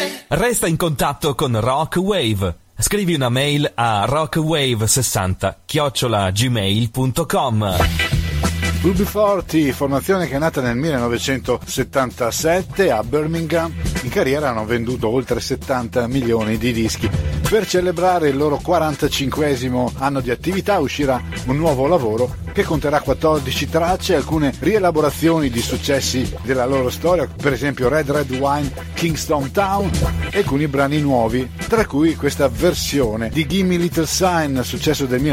Resta in contatto con Rock Wave. Scrivi una mail a rockwave60@gmail.com. UB40, formazione che è nata nel 1977 a Birmingham. In carriera hanno venduto oltre 70 milioni di dischi. Per celebrare il loro 45esimo anno di attività uscirà un nuovo lavoro che conterrà 14 tracce e alcune rielaborazioni di successi della loro storia, per esempio Red Red Wine, Kingston Town e alcuni brani nuovi, tra cui questa versione di Gimme Little Sign, successo del